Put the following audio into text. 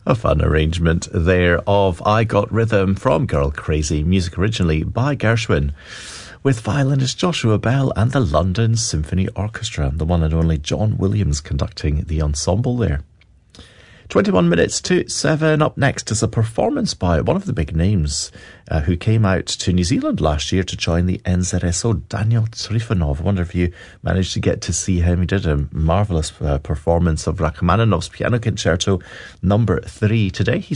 A fun arrangement there of I Got Rhythm from Girl Crazy, music originally by Gershwin, with violinist Joshua Bell and the London Symphony Orchestra, the one and only John Williams conducting the ensemble there. 21 minutes to 7. Up next is a performance by one of the big names who came out to New Zealand last year to join the NZSO, Daniel Trifonov. I wonder if you managed to get to see him. He did a marvellous performance of Rachmaninoff's Piano Concerto No. 3. Today he's